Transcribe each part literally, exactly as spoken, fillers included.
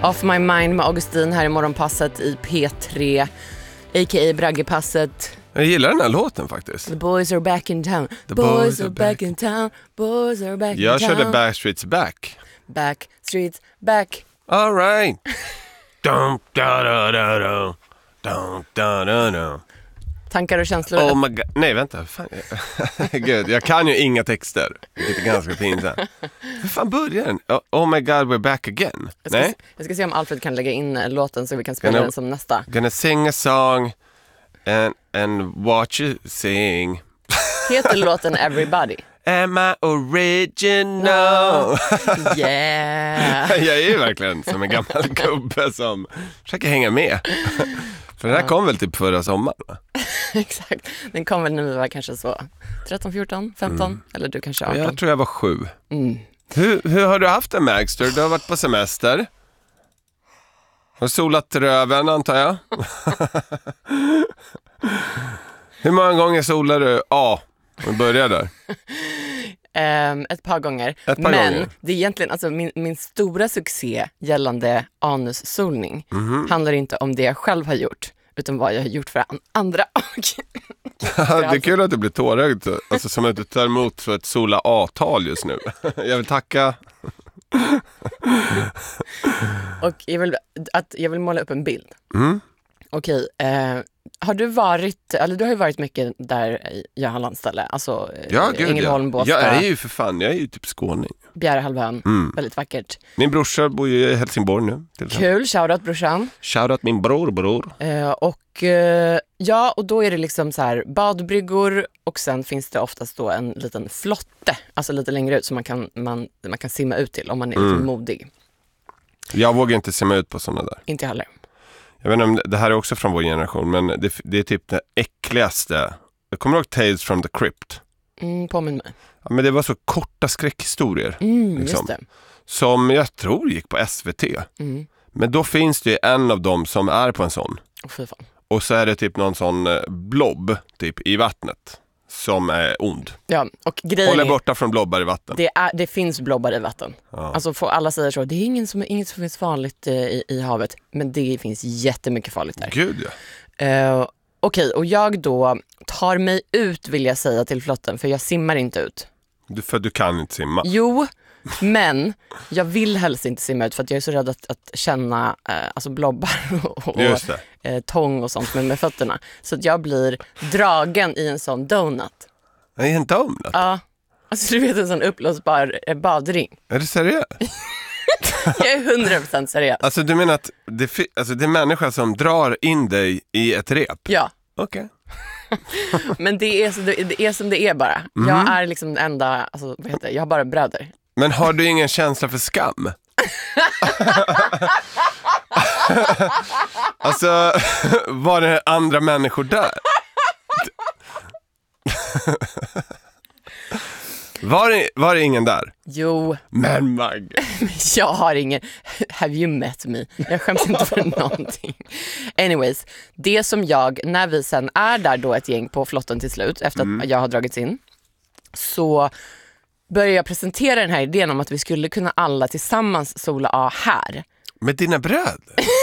Off My Mind med Augustin här i morgonpasset i P tre, a k a Braggepasset. Jag gillar den här låten faktiskt. The boys are back in town. The, The boys, boys are back in town. Boys are back jag in town. Jag körde Backstreet's Back. Backstreet's Back. All right. Dum, da, da, da, da. Dum, da, da, da. Tankar och känslor. Oh my God. Nej, vänta. Fan. Gud, jag kan ju inga texter. Det är ganska pinsamt. Hur fan börjar den? Oh, oh my God, we're back again. Jag ska, Nej? jag ska se om Alfred kan lägga in låten så vi kan spela gonna, den som nästa. Gonna sing a song and, and watch you sing. Heter låten Everybody? Am I original? No. Yeah. Jag är ju verkligen som en gammal gubbe som försöker hänga med. För den här kom väl typ förra sommaren, va? Exakt. Den kom väl när vi var kanske så tretton, fjorton, femton mm. eller du kanske arton. Jag tror jag var sju. Mm. Hur, hur har du haft det, Magster? Du har varit på semester. Har solat röven, antar jag. Hur många gånger solar du? Ja, vi börjar där. Um, ett par gånger. Ett par Men gånger. det är egentligen alltså, min, min stora succé gällande anussolning mm-hmm. handlar inte om det jag själv har gjort, utan vad jag har gjort för an- andra. Det är kul att det blir tårögd, alltså, som att du tar emot för ett sola A-tal just nu. Jag vill tacka. Och jag vill, att, jag vill måla upp en bild. Mm. Okej, eh, har du varit, eller du har ju varit mycket där jag har landställe, alltså ja, gud, Ängelholm, ja. Båstad. Jag är ju för fan, jag är ju typ skåning. Bjärehalvön, mm. väldigt vackert. Min brorsa bor ju i Helsingborg nu. Kul, shoutout brorsan. Shoutout min bror, bror. Eh, och eh, ja, och då är det liksom så här badbryggor och sen finns det oftast då en liten flotte, alltså lite längre ut som man kan, man, man kan simma ut till om man är mm. lite modig. Jag vågar inte simma ut på sådana där. Inte heller. Jag vet inte om det här är också från vår generation, men det, det är typ det äckligaste. Jag kommer ihåg Tales from the Crypt. Mm, påminn mig. Ja, men det var så korta skräckhistorier. Mm, liksom, just det. som jag tror gick på S V T. Mm. Men då finns det ju en av dem som är på en sån. Oh, fy fan. Och så är det typ någon sån blob typ i vattnet som är ond. Ja, och grejen håller borta från blobbar i vatten. Det, är, det finns blobbar i vatten. Ja. Alltså för alla säger så, det är ingen som, inget som finns farligt eh, i, i havet. Men det finns jättemycket farligt där. Gud ja. Uh, Okej, okay, och jag då tar mig ut, vill jag säga till flotten, för jag simmar inte ut. Du, för du kan inte simma. Jo, men jag vill helst inte simma ut för att jag är så rädd att, att känna eh, alltså blobbar och, och eh, tång och sånt med, med fötterna. Så att jag blir dragen i en sån donut. I en donut? Ja, alltså du vet en sån upplösbar eh, badring. Är du seriös? Jag är hundra procent seriös. Alltså du menar att det, alltså, det är människor som drar in dig i ett rep? Ja. Okej. Okay. Men det är, så, det, det är som det är bara. Mm. Jag är liksom den enda, alltså, vad heter det? Jag har bara bröder. Men har du ingen känsla för skam? Alltså, var det andra människor där? Var det, var det ingen där? Jo. Men Magge. Jag har ingen. Have you met me? Jag skäms inte för någonting. Anyways, det som jag, när vi sen är där då ett gäng på flotten till slut, efter att mm. jag har dragits in, så börjar jag presentera den här idén om att vi skulle kunna alla tillsammans sola A här. Med dina bröder?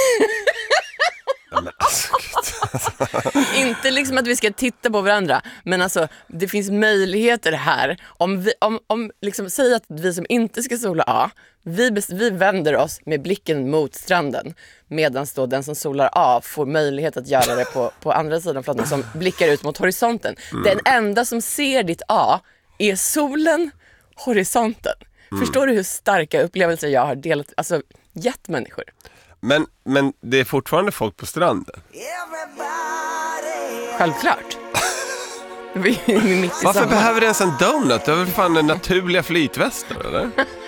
Men alltså, inte liksom att vi ska titta på varandra, men alltså det finns möjligheter här. Om vi, om, om liksom säg att vi som inte ska sola A, vi, vi vänder oss med blicken mot stranden, medan då den som solar A får möjlighet att göra det på, på andra sidan flotten som blickar ut mot horisonten. Mm. Den enda som ser ditt A är solen, horisonten. Mm. Förstår du hur starka upplevelser jag har delat, alltså gett människor? Men, men det är fortfarande folk på stranden. Självklart. Varför behöver det ens en donut? Det är väl fan en naturliga flytvästar, eller?